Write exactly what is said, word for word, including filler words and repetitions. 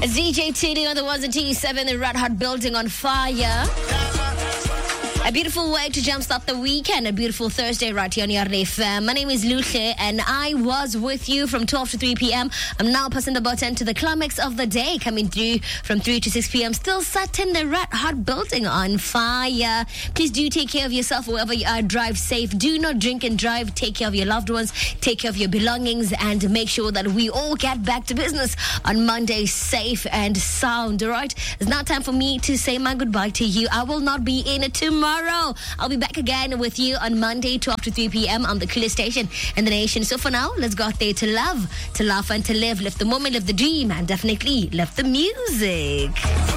It's D J Tini on the ones and T seven, the Red Hot Building on fire. A beautiful way to jumpstart the weekend. A beautiful Thursday right here on your F M. My name is Luhle and I was with you from twelve to three p.m. I'm now passing the button to the climax of the day, coming through from three to six p.m. Still sat in the Red Hot Building on fire. Please do take care of yourself wherever you are. Drive safe. Do not drink and drive. Take care of your loved ones. Take care of your belongings and make sure that we all get back to business on Monday safe and sound. All right? It's now time for me to say my goodbye to you. I will not be in it tomorrow. I'll be back again with you on Monday, twelve to three p.m. on the coolest station in the nation. So for now, let's go out there to love, to laugh and to live. Live the moment, live the dream, and definitely live the music.